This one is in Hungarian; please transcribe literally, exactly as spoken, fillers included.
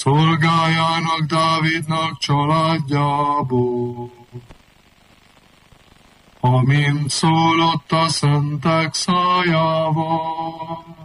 szolgájának Dávidnak családjából. Amint szólott a szentek szájával,